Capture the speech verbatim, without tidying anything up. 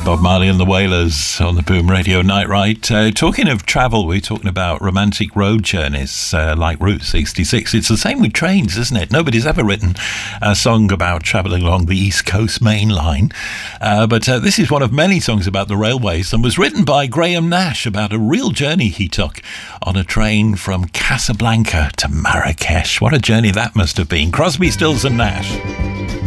Bob Marley and the Wailers on the Boom Radio Night Ride. Uh, talking of travel, we're talking about romantic road journeys uh, like Route sixty-six. It's the same with trains, isn't it? Nobody's ever written a song about travelling along the East Coast Main Line. Uh, but uh, this is one of many songs about the railways and was written by Graham Nash about a real journey he took on a train from Casablanca to Marrakesh. What a journey that must have been. Crosby, Stills and Nash.